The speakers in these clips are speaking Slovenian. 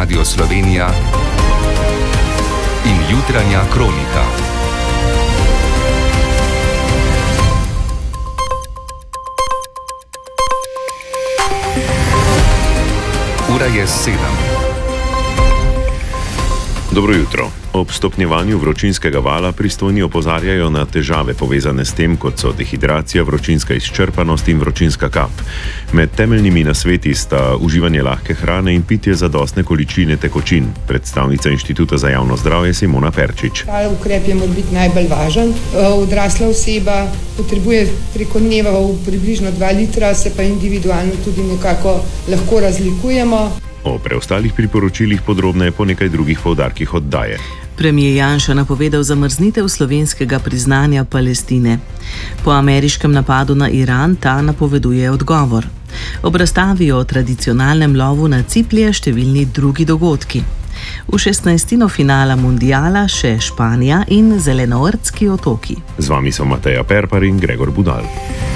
Radio Slovenija in jutranja kronika. Ura je 7. Dobro jutro. Ob stopnjevanju vročinskega vala pristojni opozarjajo na težave povezane s tem, kot so dehidracija, vročinska izčrpanost in vročinska kap. Med temeljnimi nasveti sta uživanje lahke hrane in pitje zadostne količine tekočin. Predstavnica Inštituta za javno zdravje Simona Perčič. Ta ukrep je mora biti najbolj važen. Odrasla oseba potrebuje preko dneva približno 2 litra, se pa individualno tudi nekako lahko razlikujemo. O preostalih priporočilih podrobneje po nekaj drugih poudarkih oddaje. Premijer Janša napovedal zamrznitev slovenskega priznanja Palestine. Po ameriškem napadu na Iran ta napoveduje odgovor. Ob razstavi o tradicionalnem lovu na ciplje številni drugi dogodki. V 16. finala mundiala še Španija in Zelenoortski otoki. Z vami so Mateja Perpar in Gregor Budal.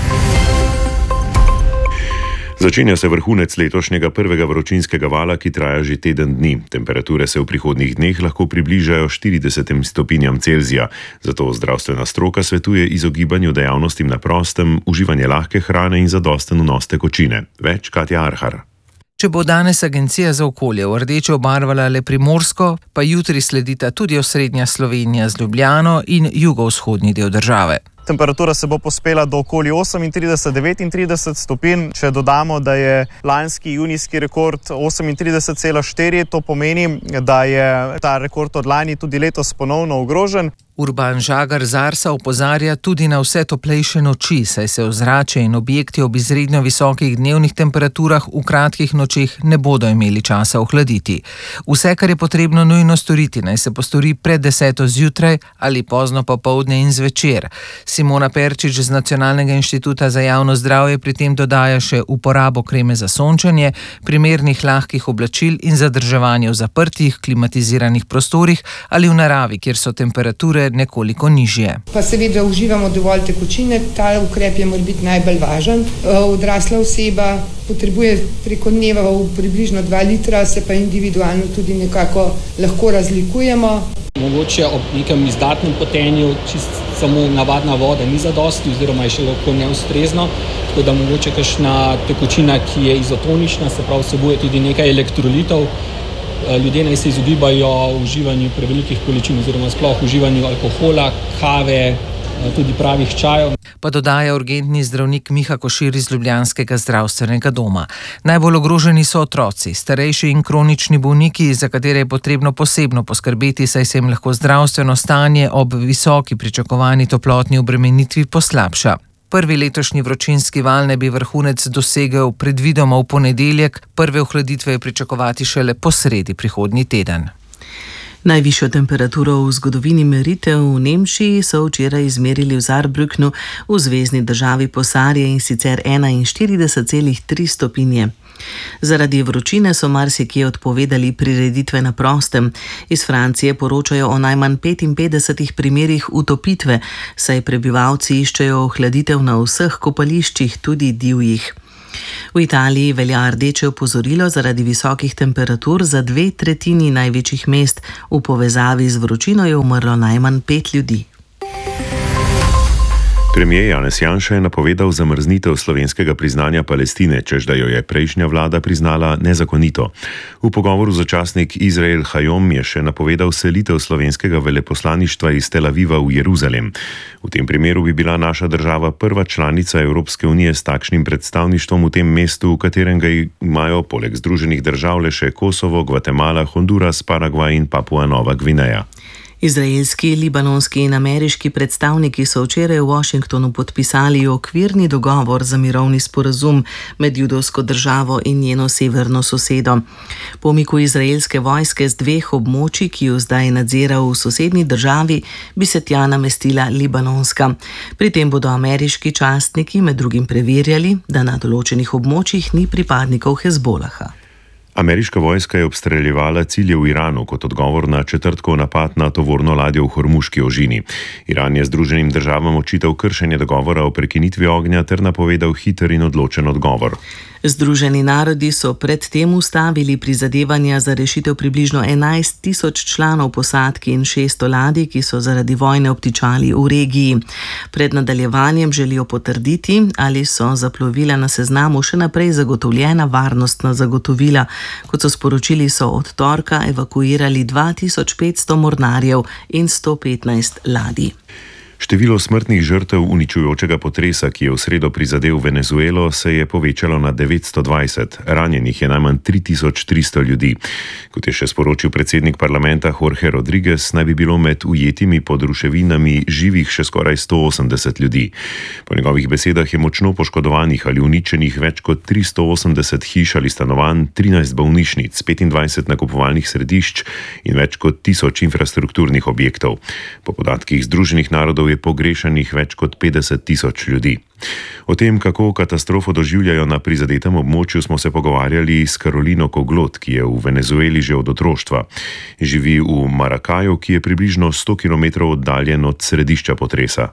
Začenja se vrhunec letošnjega prvega vročinskega vala, ki traja že teden dni. Temperature se v prihodnjih dneh lahko približajo 40 stopinjam Celzija. Zato zdravstvena stroka svetuje izogibanju dejavnostim na prostem, uživanje lahke hrane in zadosten vnos tekočine. Več Katja Arhar. Če bo danes Agencija za okolje v rdeče obarvala le Primorsko, pa jutri sledita tudi osrednja Slovenija z Ljubljano in jugovzhodni del države. Temperatura se bo pospela do okoli 38-39 stopinj. Če dodamo, da je lanski junijski rekord 38,4, to pomeni, da je ta rekord od lani tudi letos ponovno ogrožen. Urban Žagar z Arsa opozarja tudi na vse toplejše noči, saj se ozračje in objekti ob izredno visokih dnevnih temperaturah v kratkih nočeh ne bodo imeli časa ohladiti. Vse, kar je potrebno nujno storiti, naj se postori pred 10. zjutraj ali pozno popoldne in zvečer. Simona Perčič z Nacionalnega inštituta za javno zdravje pri tem dodaja še uporabo kreme za sončenje, primernih lahkih oblačil in zadrževanje v zaprtih, klimatiziranih prostorih ali v naravi, kjer so temperature nekoliko nižje. Pa seveda uživamo dovolj tekočine, ta ukrep je mora biti najbolj važen. Odrasla oseba potrebuje preko dneva približno 2 litra, se pa individualno tudi nekako lahko razlikujemo. Mogoče ob nekem izdatnem potenju samo navadna voda ni zadosti oziroma je še lahko neustrezno, tako da mogoče kakšna tekočina, ki je izotonična, se pravi vsebuje tudi nekaj elektrolitov. Ljudje naj se izogibajo uživanju prevelikih količin oziroma sploh uživanju alkohola, kave, tudi pravih čajev. Pa dodaja urgentni zdravnik Miha Košir iz ljubljanskega zdravstvenega doma. Najbolj ogroženi so otroci, starejši in kronični bolniki, za katere je potrebno posebno poskrbeti, saj se jim lahko zdravstveno stanje ob visoki pričakovani toplotni obremenitvi poslabša. Prvi letošnji vročinski val ne bi vrhunec dosegel predvidoma v ponedeljek, prve ohladitve je pričakovati šele po sredi prihodnji teden. Najvišjo temperaturo v zgodovini meritev v Nemčiji so včeraj izmerili v Saarbrücknu v zvezni državi Posarje in sicer 41,3 stopinje. Zaradi vročine so marsikje odpovedali prireditve na prostem. Iz Francije poročajo o najmanj 55 primerih utopitve, saj prebivalci iščejo ohladitev na vseh kopališčih, tudi divjih. V Italiji velja rdeče opozorilo zaradi visokih temperatur za 2/3 največjih mest. V povezavi z vročino je umrlo najmanj 5 ljudi. Premijer Janez Janša je napovedal zamrznitev slovenskega priznanja Palestine, čež da jo je prejšnja vlada priznala nezakonito. V pogovoru z časnik Izrael Hayom je še napovedal selitev slovenskega veleposlaništva iz Tel Aviva v Jeruzalem. V tem primeru bi bila naša država prva članica Evropske unije s takšnim predstavništvom v tem mestu, v katerem ga imajo poleg Združenih držav le še Kosovo, Gvatemala, Honduras, Paragvaj in Papua Nova Gvineja. Izraelski, libanonski in ameriški predstavniki so včeraj v Washingtonu podpisali okvirni dogovor za mirovni sporazum med judovsko državo in njeno severno sosedo. Po umiku izraelske vojske z 2 območij, ki jo zdaj nadzira v sosednji državi, bi se tja namestila libanonska. Pri tem bodo ameriški častniki med drugim preverjali, da na določenih območjih ni pripadnikov Hezbolaha. Ameriška vojska je obstreljevala cilje v Iranu kot odgovor na četrtkov napad na tovorno ladjo v Hormuški ožini. Iran je Združenim državam očital kršenje dogovora o prekinitvi ognja ter napovedal hiter in odločen odgovor. Združeni narodi so predtem ustavili prizadevanja za rešitev približno 11.000 članov posadke in 600 ladij, ki so zaradi vojne obtičali v regiji. Pred nadaljevanjem želijo potrditi, ali so za plovila na seznamu še naprej zagotovljena varnostna zagotovila. Kot so sporočili, so od torka evakuirali 2500 mornarjev in 115 ladij. Število smrtnih žrtev uničujočega potresa, ki je v sredo prizadel Venezuelo, se je povečalo na 920, ranjenih je najmanj 3300 ljudi. Kot je še sporočil predsednik parlamenta Jorge Rodriguez, naj bi bilo med ujetimi pod ruševinami živih še skoraj 180 ljudi. Po njegovih besedah je močno poškodovanih ali uničenih več kot 380 hiš ali stanovanj, 13 bolnišnic, 25 nakupovalnih središč in več kot 1000 infrastrukturnih objektov. Po podatkih Združenih narodov je pogrešanih več kot 50 000 ljudi. O tem, kako katastrofo doživljajo na prizadetem območju, smo se pogovarjali s Karolino Koglot, ki je v Venezueli že od otroštva. Živi v Maracaju, ki je približno 100 km oddaljen od središča potresa.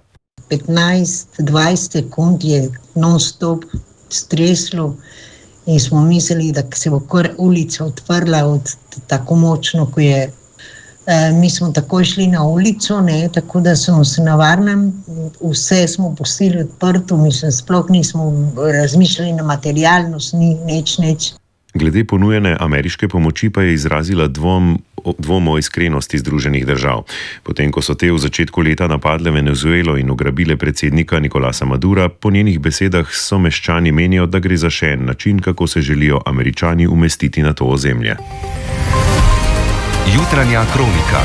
15-20 sekund je non-stop streslo in smo mislili, da se bo kar ulica odprla tako močno, ko je. Mi smo takoj šli na ulico, tako da smo se na varnem, vse smo pustili odprto, sploh nismo razmišljali na materialnost, nič. Glede ponujene ameriške pomoči pa je izrazila dvom o iskrenosti Združenih držav. Potem, ko so te v začetku leta napadle Venezuelo in ugrabile predsednika Nicolasa Madura, po njenih besedah so meščani menijo, da gre za še en način, kako se želijo Američani umestiti na to ozemlje. Jutranja kronika.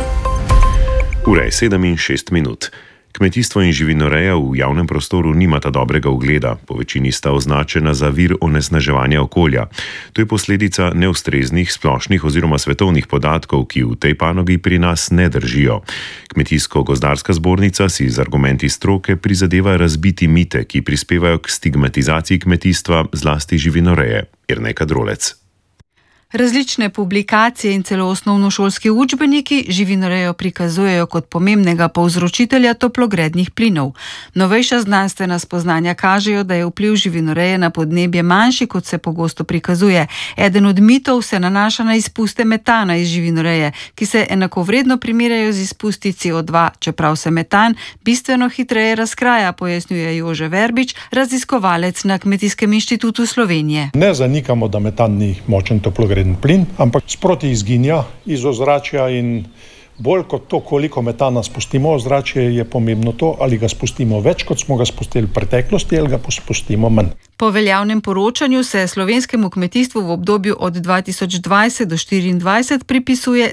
Ura je 7:06. Kmetijstvo in živinoreja v javnem prostoru nimata dobrega ugleda, po večini sta označena za vir onesnaževanja okolja. To je posledica neustreznih, splošnih oziroma svetovnih podatkov, ki v tej panogi pri nas ne držijo. Kmetijsko-gozdarska zbornica si z argumenti stroke prizadeva razbiti mite, ki prispevajo k stigmatizaciji kmetijstva, zlasti živinoreje. Erneka Drolec. Različne publikacije in celo osnovnošolski učbeniki živinorejo prikazujejo kot pomembnega povzročitelja toplogrednih plinov. Novejša znanstvena spoznanja kažejo, da je vpliv živinoreje na podnebje manjši, kot se pogosto prikazuje. Eden od mitov se nanaša na izpuste metana iz živinoreje, ki se enakovredno primerjajo z izpusti CO2, čeprav se metan bistveno hitreje razkraja, pojasnjuje Jože Verbič, raziskovalec na Kmetijskem inštitutu Slovenije. Ne zanikamo, da metan ni močen toplogredni plin, ampak sproti izginja iz ozračja in bolj kot to, koliko metana spustimo v ozračje, je pomembno to, ali ga spustimo več, kot smo ga spustili v preteklosti, ali ga spustimo manj. Po veljavnem poročanju se slovenskemu kmetijstvu v obdobju od 2020 do 2024 pripisuje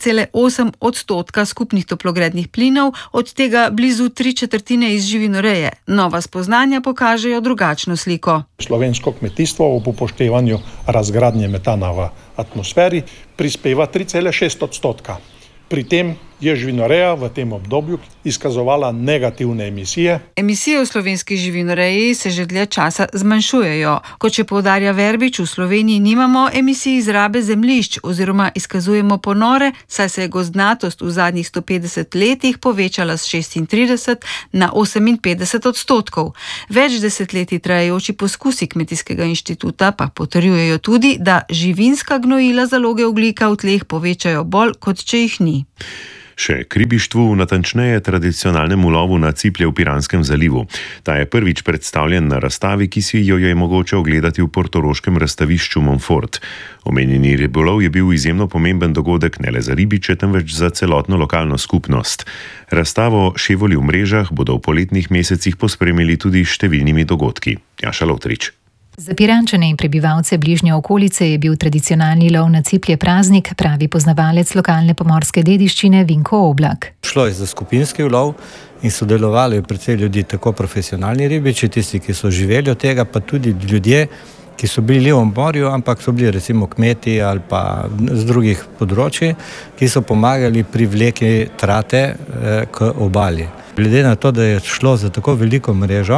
10,8% skupnih toplogrednih plinov, od tega blizu 3/4 iz živinoreje. Nova spoznanja pokažejo drugačno sliko. Slovensko kmetijstvo ob upoštevanju razgradnje metana v atmosferi prispeva 3,6%. Pri tem je živinoreja v tem obdobju izkazovala negativne emisije. Emisije v slovenski živinoreji se že dlje časa zmanjšujejo. Kot še poudarja Verbič, v Sloveniji nimamo emisij izrabe zemljišč oziroma izkazujemo ponore, saj se je gozdnatost v zadnjih 150 letih povečala s 36 na 58%. Več desetletij trajajoči poskusi Kmetijskega inštituta pa potrjujejo tudi, da živinska gnojila zaloge ogljika v tleh povečajo bolj, kot če jih ni. Še k ribištvu, natančneje tradicionalnemu lovu na ciplje v Piranskem zalivu. Ta je prvič predstavljen na razstavi, ki si jo je mogoče ogledati v portoroškem razstavišču Montfort. Omenjeni ribolov je bil izjemno pomemben dogodek ne le za ribiče, temveč za celotno lokalno skupnost. Razstavo Ševoli v mrežah bodo v poletnih mesecih pospremili tudi številnimi dogodki. Jaša Lotrič. Za Pirančane in prebivalce bližnje okolice je bil tradicionalni lov na ciplje praznik, pravi poznavalec lokalne pomorske dediščine Vinko Oblak. Šlo je za skupinski lov in sodelovali predvsem ljudi, tako profesionalni ribiči, tisti, ki so živeli od tega, pa tudi ljudje, ki so bili v morju, ampak so bili recimo kmeti ali pa z drugih področji, ki so pomagali pri vleki trate k obali. Glede na to, da je šlo za tako veliko mrežo,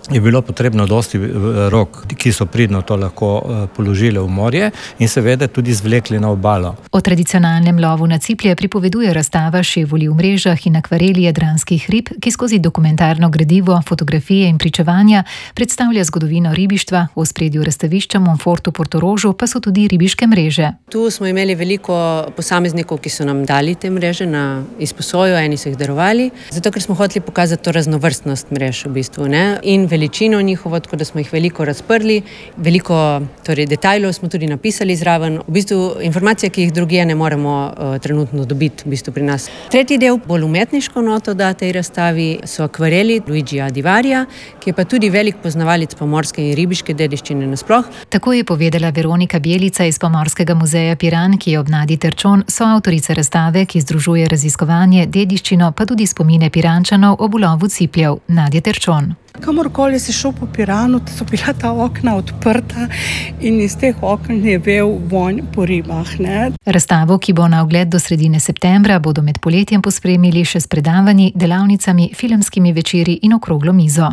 je bilo potrebno dosti rok, ki so pridno to lahko položili v morje in seveda tudi zvlekli na obalo. O tradicionalnem lovu na ciplje pripoveduje razstava Ševuli v mrežah in akvareli jadranskih rib, ki skozi dokumentarno gradivo, fotografije in pričevanja predstavlja zgodovino ribištva, v ospredju razstavišča Monfortu Portorožu pa so tudi ribiške mreže. Tu smo imeli veliko posameznikov, ki so nam dali te mreže na izposojo, eni so jih darovali, zato ker smo hoteli pokazati to raznovrstnost mrež v bistvu, ne? In veličino njihovo, tako da smo jih veliko razprli, veliko detajlov smo tudi napisali zraven. V bistvu informacije, ki jih drugje ne moremo trenutno dobiti v bistvu pri nas. Tretji del, bolj umetniško noto da tej razstavi, so akvareli Luigija Divarija, ki je pa tudi velik poznavalec pomorske in ribiške dediščine nasploh. Tako je povedala Veronika Bjelica iz Pomorskega muzeja Piran, ki je ob Nadi Terčon soavtorica razstave, ki združuje raziskovanje, dediščino pa tudi spomine Pirančanov ob ulovu cipljev. Nadja Terčon. Kamorkoli si šel po Piranu, so bila ta okna odprta in iz teh okn je vel vonj po ribah. Ne? Razstavo, ki bo na ogled do sredine septembra, bodo med poletjem pospremili še s predavanji, delavnicami, filmskimi večeri in okroglo mizo.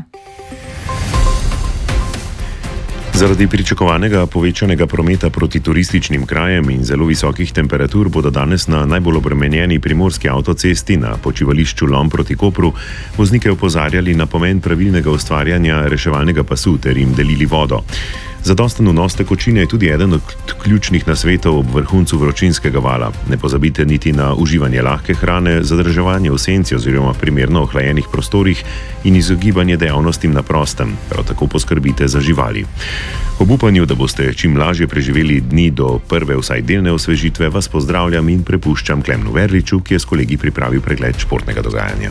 Zaradi pričakovanega povečanega prometa proti turističnim krajem in zelo visokih temperatur bodo danes na najbolj obremenjeni primorski avtocesti na počivališču Lom proti Kopru voznike opozarjali na pomen pravilnega ustvarjanja reševalnega pasu ter jim delili vodo. Zadosten vnos tekočine je tudi eden od ključnih nasvetov ob vrhuncu vročinskega vala. Ne pozabite niti na uživanje lahke hrane, zadrževanje v senci oziroma primerno ohlajenih prostorih in izogibanje dejavnostim na prostem. Prav tako poskrbite za živali. Ob upanju, da boste čim lažje preživeli dni do prve vsaj delne osvežitve, vas pozdravljam in prepuščam Klemnu Verliču, ki je s kolegi pripravil pregled športnega dogajanja.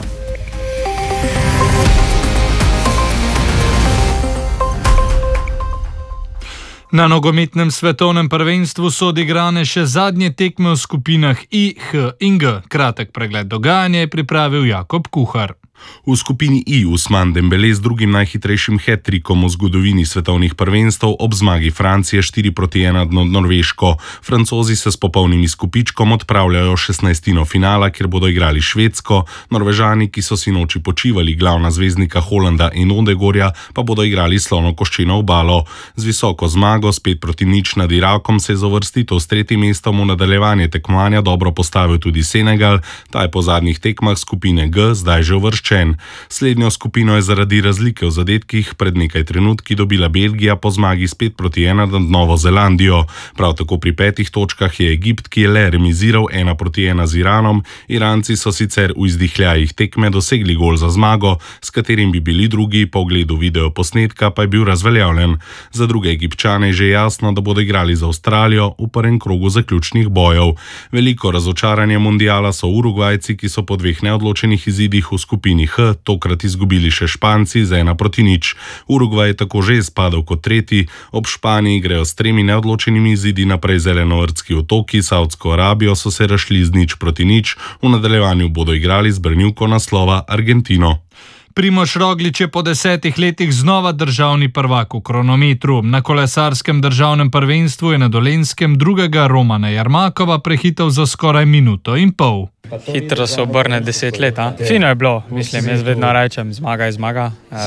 Na nogometnem svetovnem prvenstvu so odigrane še zadnje tekme v skupinah I, H in G. Kratek pregled dogajanja je pripravil Jakob Kuhar. V skupini I Ousmane Dembélé z drugim najhitrejšim hat-trickom v zgodovini svetovnih prvenstev ob zmagi Francije 4-1 nad Norveško. Francozi se s popolnim izkupičkom odpravljajo 16. finala, kjer bodo igrali Švedsko. Norvežani, ki so sinoči počivali, glavna zvezdnika Holanda in Odegorja, pa bodo igrali Slonokoščeno obalo. Z visoko zmago s 5-0 nad Irakom se je za uvrstitev s 3. mestom v nadaljevanje tekmovanja dobro postavil tudi Senegal. Ta je po zadnjih tekmah skupine G zdaj že uvrščen. Slednjo skupino je zaradi razlike v zadetkih pred nekaj trenutki dobila Belgija po zmagi s 5-1 nad Novo Zelandijo. Prav tako pri 5 točkah je Egipt, ki je le remiziral 1-1 z Iranom. Iranci so sicer v izdihljajih tekme dosegli gol za zmago, s katerim bi bili drugi, po ogledu videoposnetka pa je bil razveljavljen. Za druge Egipčane je že jasno, da bodo igrali za Avstralijo v prvem krogu zaključnih bojev. Veliko razočaranje mundiala so Urugvajci, ki so po 2 neodločenih izidih v skupini H tokrat izgubili še Španci z 1-0. Urugvaj je tako že izpadel kot 3. Ob Španiji grejo s 3 neodločenimi izidi naprej Zelenovrtski otoki, Saudsko Arabijo so se razšli z 0-0, v nadaljevanju bodo igrali z branilko naslova Argentino. Primož Roglič je po 10 letih znova državni prvak v kronometru. Na kolesarskem državnem prvenstvu je na Dolenjskem drugega Romana Jarmakova prehitel za skoraj minuto in pol. Hitro se obrne 10 let. Fino je bilo, mislim, jaz vedno rečem, zmaga je zmaga.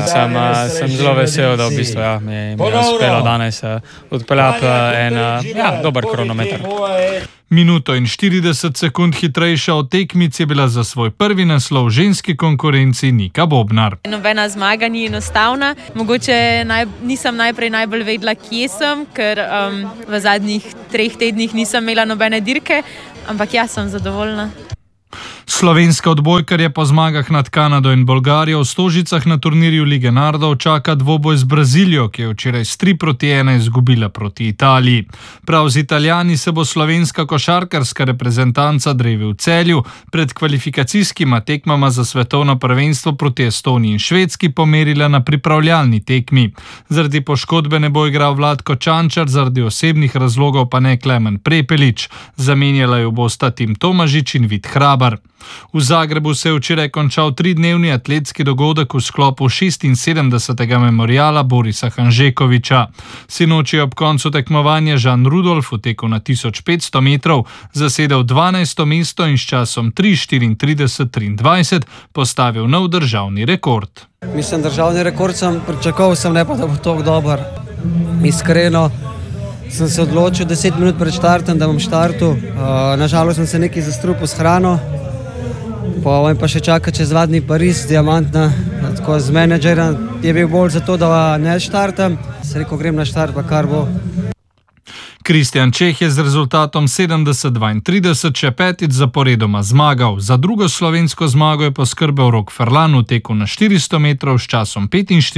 Sem zelo vesel, da v bistvu mi je uspelo danes odpeljati en dober kronometer. Minuto in 40 sekund hitrejša od tekmic je bila za svoj prvi naslov v ženski konkurenci Nika Bobnar. Nobena zmaga ni enostavna. Mogoče nisem najprej najbolj vedela, kje sem, ker v zadnjih 3 tednih nisem imela nobene dirke, ampak jaz sem zadovoljna. Slovenska odbojkarja po zmagah nad Kanado in Bolgarijo v Stožicah na turnirju Lige narodov čaka dvoboj z Brazilijo, ki je včeraj s 3-1 izgubila proti Italiji. Prav z Italijani se bo slovenska košarkarska reprezentanca drevi v Celju pred kvalifikacijskima tekmama za svetovno prvenstvo proti Estoniji in Švedski pomerila na pripravljalni tekmi. Zaradi poškodbe ne bo igral Vlatko Čančar, zaradi osebnih razlogov pa ne Klemen Prepelič. Zamenjala jo bosta Tim Tomažič in Vid Hrabar. V Zagrebu se je včeraj končal 3-dnevni atletski dogodek v sklopu 76. memoriala Borisa Hanžekoviča. Sinoči je ob koncu tekmovanja Žan Rudolf v teku na 1500 metrov zasedel 12. mesto in s časom 3:34:23 postavil nov državni rekord. Mislim, državni rekord sem pričakoval, ne pa da bo tako dober. Iskreno sem se odločil 10 minut pred štartom, da bom štartal. Nažalost sem se nekaj zastrupil s hrano. Pa še čaka čez 2 dni Pariz, diamantna. Tako z menedžerjem je bil bolj za to, da ne štartam. Se rekel, grem na štart, pa kar bo. Kristjan Čeh je z rezultatom 70:32 še 5. zaporedoma zmagal. Za drugo slovensko zmago je poskrbel Rok Ferlan v teku na 400 metrov s časom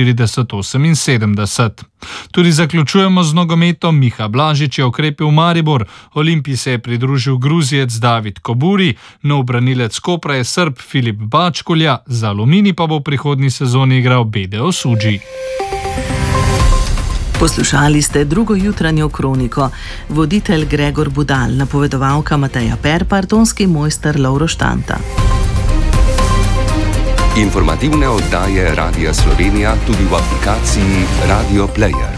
45:78. Tudi zaključujemo z nogometom. Miha Blažič je okrepil Maribor. Olimpiji se je pridružil Gruzijec David Koburi, nov branilec Kopra je Srb Filip Bačkulja, za Aluminij pa bo v prihodnji sezoni igral Bede Osuđi. Poslušali ste drugo jutranjo kroniko. Voditelj Gregor Budal, napovedovalka Mateja Perpar, tonski mojster Lovro Štanta. Informativne oddaje Radia Slovenija tudi v aplikaciji Radio Player.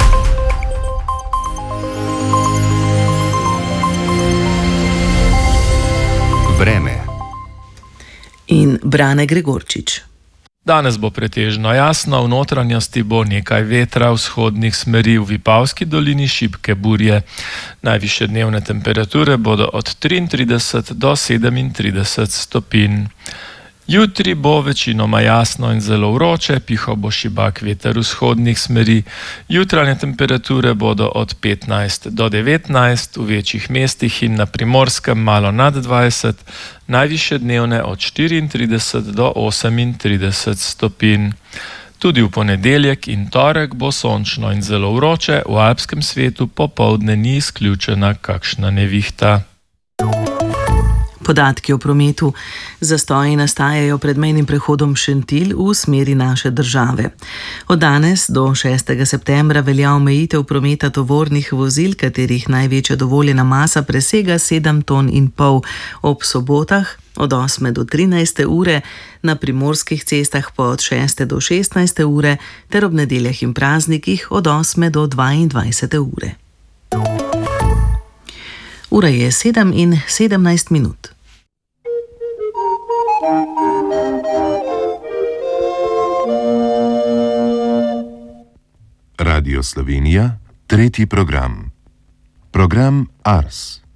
Vreme in Brane Gregorčič. Danes bo pretežno jasno, v notranjosti bo nekaj vetra, vzhodnih smeri, v Vipavski dolini šibke burje. Najvišje dnevne temperature bodo od 33 do 37 stopinj. Jutri bo večinoma jasno in zelo vroče, pihal bo šibak veter vzhodnih smeri. Jutranje temperature bodo od 15 do 19, v večjih mestih in na Primorskem malo nad 20, najvišje dnevne od 34 do 38 stopinj. Tudi v ponedeljek in torek bo sončno in zelo vroče, v alpskem svetu popoldne ni izključena kakšna nevihta. Podatki o prometu. Zastoji nastajajo pred mejnim prehodom Šentilj v smeri naše države. Od danes do 6. septembra velja omejitev prometa tovornih vozil, katerih največja dovoljena masa presega 7,5 ton. Ob sobotah od 8. do 13. ure, na primorskih cestah pa od 6. do 16. ure ter ob nedeljah in praznikih od 8. do 22. ure. Ura je 7:17. Radio Slovenija, tretji program. Program Ars.